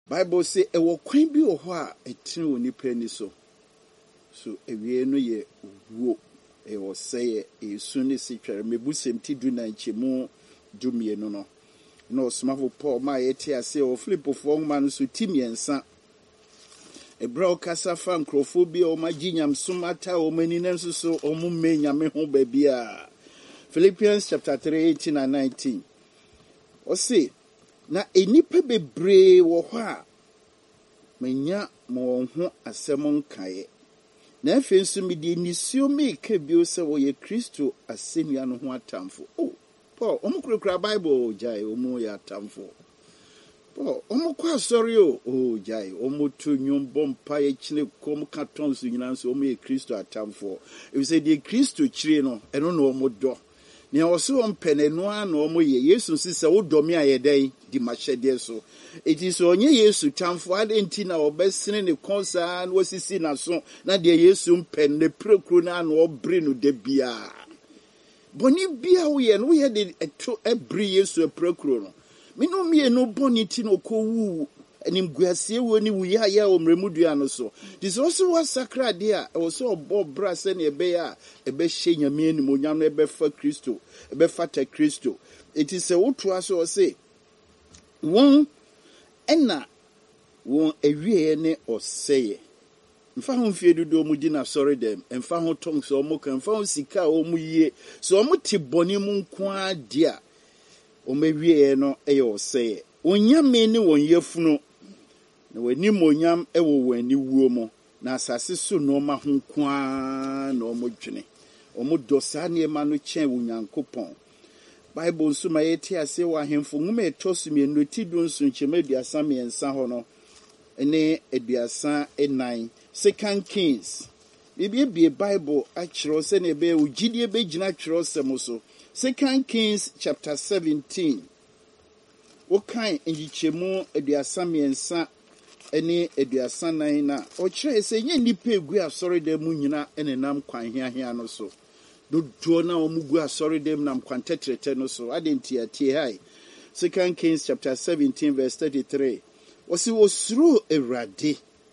Bible say e wo kwan bi wo ho a etene woni pani so ewie no ye wo e wo say e su ne si twere mebusem ti du na nchemu dumie no no smafo Paul ma yeti ase o Filipofo man so timiensa ebra okasa fa nkrofobia o maginyam sumata o manina so o mu menyame ho babia. Philippians chapter 3:18 and 19. O say na enipa bebre wo ho a manya mo ho asem nkae na afi nso me di nisio me ka bio se wo ye Kristo asenua no ho atamfo. Oh Paul omukurakura Bible jai omu ya atamfo. Paul omukwa sorry oh jai omutu nyombo mpa ye chine kom katon so nyina nso omu ye Kristo atamfo. E say di Kristo chire no eno no omodo ne oso ompenenu a no omu ye Yesu sise wo domi ayedai di machede so. It is onye Yesu tamfo adenti na obesene ne konsa na wasisi na so na de Yesu mpen ne prekru na na obre no de bia. Boni bia wo ye no ye de eto ebre Yesu prekru no. Me no me no boni ti no ko wu enim guasie wo ni wuya ya omremudua no so. This also was sacred there also obo bra se ne ebe ya ebe hye nyame ni monyam no ebe fa Kristo ebe fata Kristo. It is a woto aso say won ena won ewie ne oseye mfa ho mfie dodo mu di na sorry dem mfa ho tong so mo kan mfa ho sika o mu yie so mo ti boni mu nko adia o mewie no eye oseye onyame ne won yefunu na wani monyam ewo wani wuo mo na asase so no ma ho nko a na o mo dwene o mo dosa ne ma no chen wonyankopon. Bible so ma yeti ase wa hemfo ngume etosumi no tidu nso nchema aduasa miensa ho no ene aduasa enan. Second Kings bibie Bible a kiro se ne be ugidie be gina kiro sem so. Second Kings chapter 17 wo kan ngichemu aduasa miensa ene aduasa nan na o kire se nye nipa egu asori da mu nyina ene nam kwan hia no so. Do na omugu asori dem nam kwantetrete no so adenti atie hai. Second Kings chapter 17 verse 33. Osi osuru Ewrade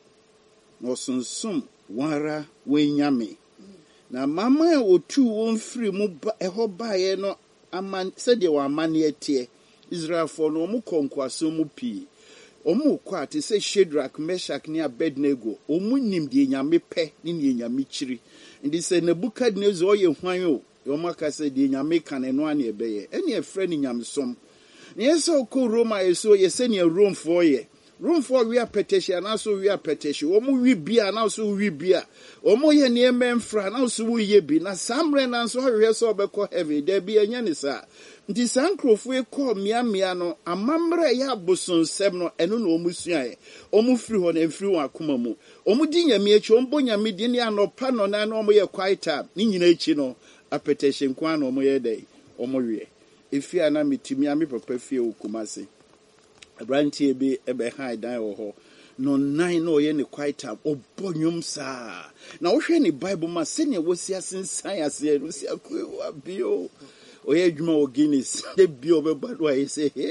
no sunsum wara wenyame na mama otu won firi mu eho baaye no aman sede wa amane atie Israel for no mu konkwaso mu pi omu kwa ate se Shadrach, Meshach ne Abednego omu nim de nyame pe ne nyame chiri ndi se Nebukadnezar oye hwan o yomaka se de nyame kan no ane ebeye ene efre ni nyamsom ne yeso ko Roma yeso yese ne Rome for ye Rome for we are petition na so we are petition omu wi bia na so wi bia omu ye ne emfra na so wi ye bi na samre na so hwe so obekọ heaven da bi anya ni sa nti sankrofo e ko mia no amamre ya bosonsem no eno na omu suae omu firi ho na mfiri wa akoma mu omu di nyame echi ombo nyame di ne anopa no na omu ye quiet ni nyina echi no apetition kwa na omu ye dai omu wie efi ana mitimi ami papa fie okumase abrantie bi ebe high dan wo ho no nine no ye ne quiet time obonyum sa na wo hwe ne Bible ma se ne wosi asensan ase no si akwa bio oye adwuma o Guinness de bio be bado ayi se he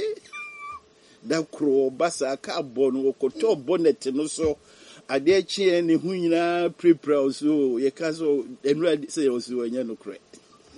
da kro basa ka bono okoto bonnet no so ade achi ne hu nyina prepare so ye ka so enura se yo so anya no kre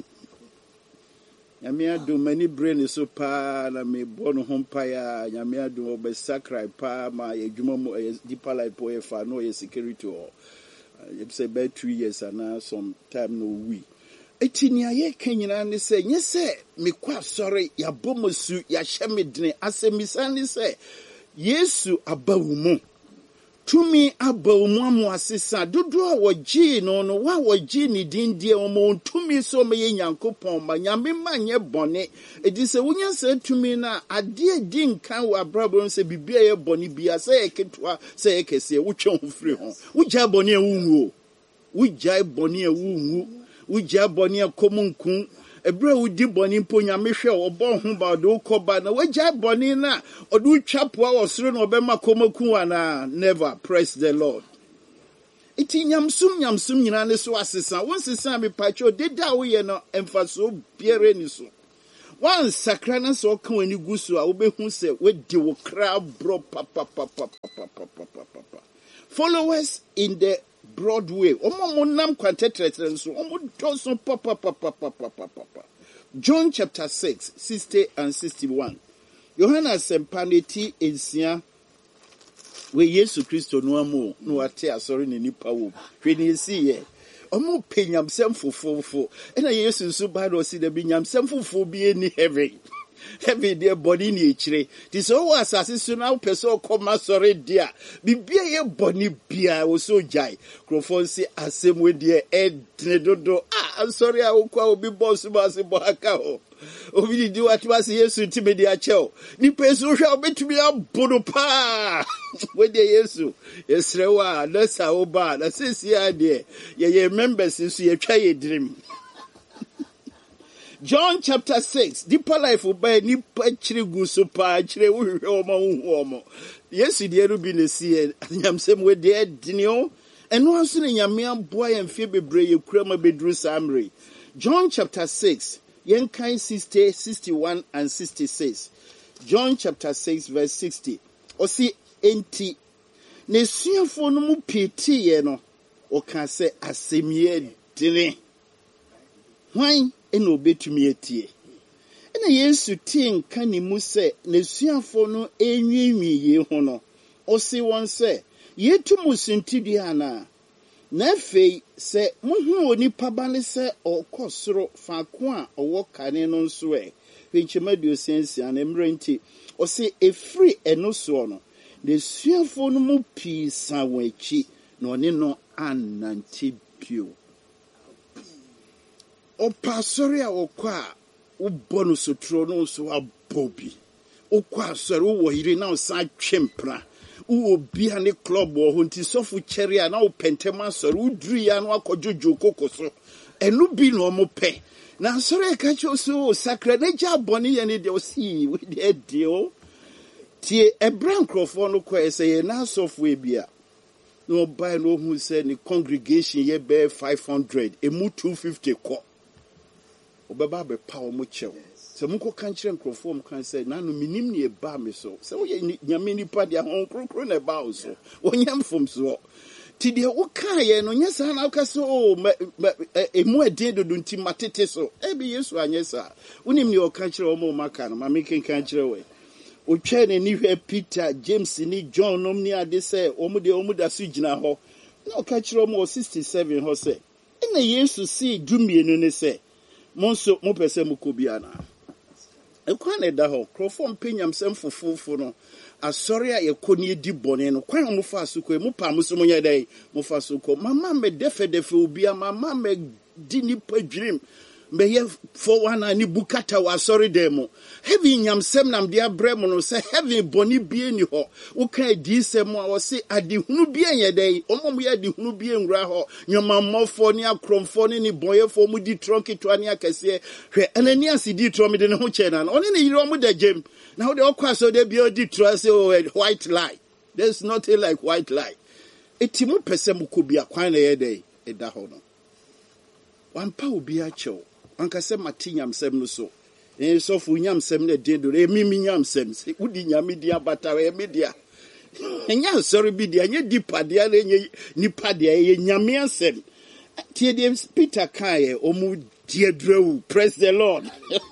nyame adu mani brain so pa na me bono hompa ya nyame adu obe sacrifice pa ma ye adwuma mu deeper life boy fa no ye security o ye say about 2 years and some time no we etinia ye kanyina ne se nye se me kwa sorry ya bomosu ya hyemedene asemisa ne se Yesu abawumu tumi abawumu amuasesa dodo a wogi no wa wogi ni dindie omo tumi so me Nyankopon ma nyame manye bone edise wonya se tumi na ade di nkan wa brabon se bibia ye bone bia se eketwa se ekese wotwe ho firi ho wogya bone ewunwo wogya bone ewunwo wogya bone akomunkun ebra wudi boni mponya mehwe obo ho ba do koba na wagya boni na odu twapoa osoro na obema komaku ana never praise the Lord. Iti nyamsum nyina ne so asesa won sesa me pacho deda wo ye no emfaso biere ni so One sakrana so can when you go so obey who say with the crowd bro papa. Followers in the Broadway. Nam quantetres so papa. John chapter 6, 60 and 61. Yohana sempaneti ensia we Yesu Kristo no amu no ate asori ne nipa wo. Hwe ne si ye. Omo penyamsem fofofo. Ena Yesu so Bible si da binyamsem fofo bi eni heaven. Heaven their body ni echire. This all asase so na person come asori dia. Bibia ye boni bia wo so jai. Krofon si asem we dia edne dodo. I'm sorry I will call be boss basi bohaka ho. Obi di what was Yesu ntime dia cheo. Ni person hwa betumi abodo pa. We dey Yesu. Yesrewa na sa oba na sisi ade. Ye members so ye twa ye dream. John chapter 6. Deeper life oba ni pa chire guso pa chire wo hwe omo. Yesu de ru bi ne sie nyamsem we de dinio. And once in Yamian boy and Phoebe Bray, you crema bedru Samri. John chapter 6, Yenkai 60, 61 and 66. John chapter 6, verse 60. Osi enti. Nesuya for no piti yeno. O can say asemie dine. Why en obe to me etie? And a yesu ting kani mu se nesuya for no enwi ye hono. Osi one say. Yetu musinti ana na afei se muhu onipa bane se okosoro faako a owo kane no nso hwenchemadio sensi ana mrenti o se efri eno so no de suafo no mu pi sawachi na one no ananti bio o pasori a okwa ubo no sotro no so abobi okwa sori wo hire na o sa twempra uwo bia ne club wo honti sofu cherry na wo pentema soro udru ya no akojojo kokoso enu bi no mo pe na soro e ka cho so sakra na ja boni ye ne de o si we de dio tie ebran crofo no ko ese ye na sofu e bia no buy no hu say ni congregation ye be 500 emu 250 ko obeba be pa o mo chew se munko kan kire nkrofo kan say na no minim ne e ba me so se wo ye nyame nipa dia hon krokro na ba o so wonyam fom so ti de wo kan ye no nyesa na wo so emu ade do nti matete so e bi Yesu anyesa unim ne o kan kire o mo maka no ma me kan kire we o twa ne ni hwe Peter James ni John nom ni ade say o mu da so gina ho na o kan kire o mo 67 ho say na Yesu si dumienu ne say monso mo pese mu kobiana ekwane da ho krofo mpenyam sem fofofo no asori a yekoni di bone no kwan mo fa so ko mu pa mo so mo nya dai mo fa so ko mama me defe obia mama me di ni padwrim me ye for one ani bukata wa asori dem heavy nyam sem nam dia brem no se heavy bone bie ni ho wo kan di sem a wo se adihunu bie nya dai omom ye adihunu bie nwura ho nyomammofo ni akromfo ni boyefo mu di tronketo ani akase hwe anani asidi tro me de ne ho che na oni ne yiro mu da jem na wo de okwaso de bie di tro say white lie. There's nothing like white lie. Etimu pese mu ko bia kwan na ye dai e da ho no wan pa obi a chew anka se matinyam sem no so so fu nyam sem na de do mimi nyam sem se udi nyame dia bata we media enya sorry bi dia nye dipa dia na nye nipa dia ye nyame asem tie de Peter kai omu die drew. Praise the Lord.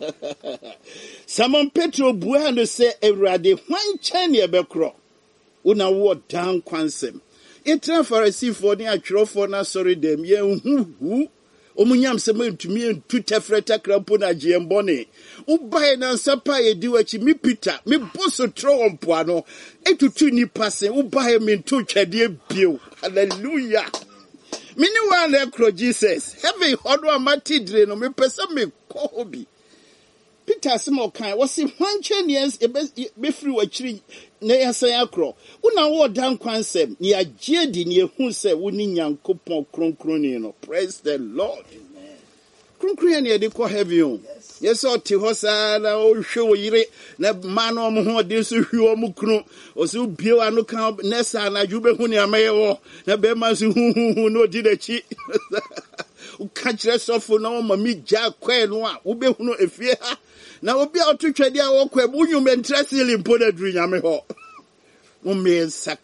Simon Petro bua no se Ewrade hwan chan ye bekro una wo down kwansem etra Pharisee for ni atwerofo na sorry dem ye hu omunyam se mentumi entu tefreta krampo na giembone ubae na nsapa ye diwachi mi Peter mi boso tro ompo ano etutu ni passe ubae mentu twade bio. Hallelujah. Mini one ekro Jesus heavy hodo amati dire no me pese me ko obi Peter Simon kan was si hwanche nies be free wachiri na yasan akro una wo dan kwansem ni agye di ni ehu se woni nyankopon kronkroni no. Praise the Lord. Kronkroni na de ko heavy on yes o ti hosa na o hwe wo yire na mano mo ho de so hwe o mu kru o so bio anu kan nesa na jube hu ni amaye wo na be ma so hu no di da chi u ka kire sofo na o ma mi ja kwa no a wo be hu no efie ha na obi a ɔto twɛde a wɔkɔ mu nyum interest limpo na duru nyame hɔ. Umme